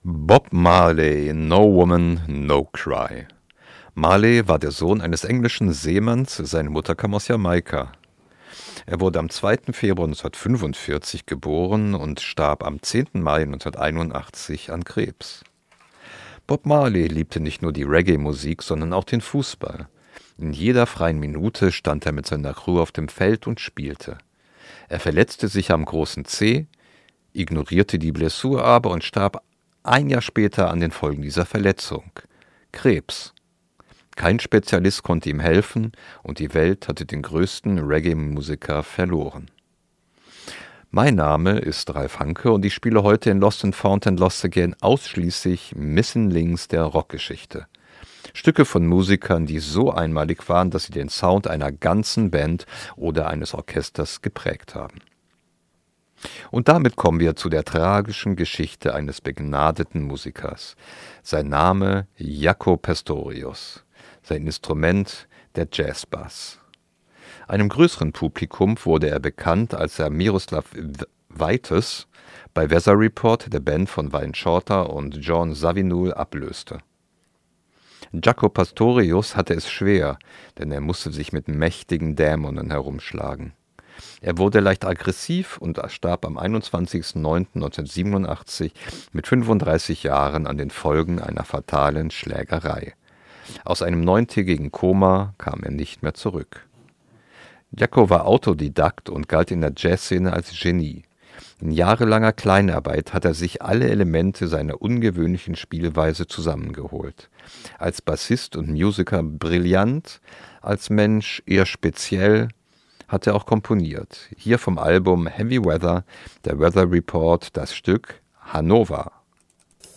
Bob Marley, No Woman, No Cry. Marley war der Sohn eines englischen Seemanns, seine Mutter kam aus Jamaika. Er wurde am 2. Februar 1945 geboren und starb am 10. Mai 1981 an Krebs. Bob Marley liebte nicht nur die Reggae-Musik, sondern auch den Fußball. In jeder freien Minute stand er mit seiner Crew auf dem Feld und spielte. Er verletzte sich am großen Zeh, ignorierte die Blessur aber und starb ein Jahr später an den Folgen dieser Verletzung. Krebs. Kein Spezialist konnte ihm helfen und die Welt hatte den größten Reggae-Musiker verloren. Mein Name ist Ralf Hanke und ich spiele heute in Lost and Found and Lost Again ausschließlich Missing Links der Rockgeschichte. Stücke von Musikern, die so einmalig waren, dass sie den Sound einer ganzen Band oder eines Orchesters geprägt haben. Und damit kommen wir zu der tragischen Geschichte eines begnadeten Musikers. Sein Name Jaco Pastorius. Sein Instrument der Jazzbass. Einem größeren Publikum wurde er bekannt, als er Miroslav Vitez bei Weather Report, der Band von Wayne Shorter und John Zawinul, ablöste. Jaco Pastorius hatte es schwer, denn er musste sich mit mächtigen Dämonen herumschlagen. Er wurde leicht aggressiv und starb am 21.09.1987 mit 35 Jahren an den Folgen einer fatalen Schlägerei. Aus einem 9-tägigen Koma kam er nicht mehr zurück. Jaco war Autodidakt und galt in der Jazzszene als Genie. In jahrelanger Kleinarbeit hat er sich alle Elemente seiner ungewöhnlichen Spielweise zusammengeholt. Als Bassist und Musiker brillant, als Mensch eher speziell, hat er auch komponiert. Hier vom Album Heavy Weather, der Weather Report, das Stück Hannover.